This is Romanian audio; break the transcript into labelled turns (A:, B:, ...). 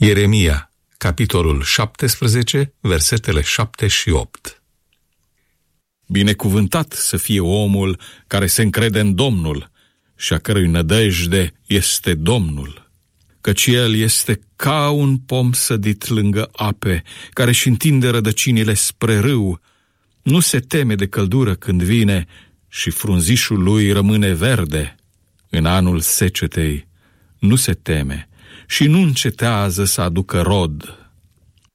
A: Ieremia, capitolul 17, versetele 7 și 8.
B: Binecuvântat să fie omul care se încrede în Domnul și a cărui nădejde este Domnul, căci el este ca un pom sădit lângă ape, care își întinde rădăcinile spre râu, nu se teme de căldură când vine și frunzișul lui rămâne verde. În anul secetei nu se teme și nu încetează să aducă rod.